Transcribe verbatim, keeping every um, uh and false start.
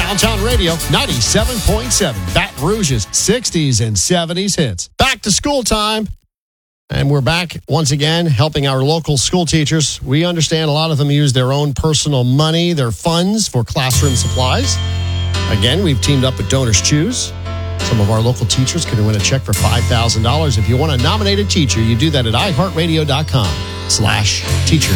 Downtown Radio, ninety-seven point seven. Baton Rouge's sixties and seventies hits. Back to school time. And we're back once again helping our local school teachers. We understand a lot of them use their own personal money, their funds for classroom supplies. Again, we've teamed up with Donors Choose. Some of our local teachers can win a check for five thousand dollars. If you want to nominate a teacher, you do that at iHeartRadio.com slash teacher.